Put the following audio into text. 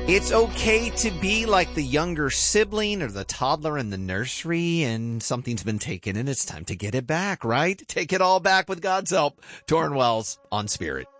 It's okay to be like the younger sibling or the toddler in the nursery, and something's been taken and it's time to get it back, right? Take it all back with God's help. Torrin Wells on Spirit.